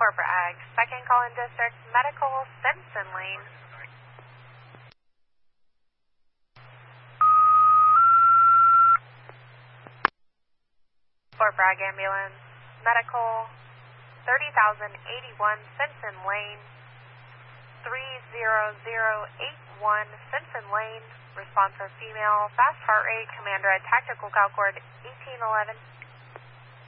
Corporate Ag, second call in district, medical, Simpson Lane. Corporate Ag ambulance, medical, 30,081 Simpson Lane, 30081 Simpson Lane. Response for female, fast heart rate, command red, tactical call cord 1811.